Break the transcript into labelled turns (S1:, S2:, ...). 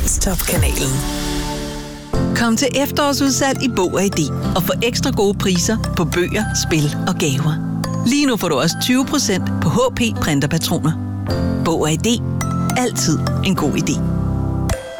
S1: Danstop-kanalen. Kom til efterårsudsalg i Bog & ID og få ekstra gode priser på bøger, spil og gaver. Lige nu får du også 20% på HP printerpatroner. Bog & ID. Altid en god idé.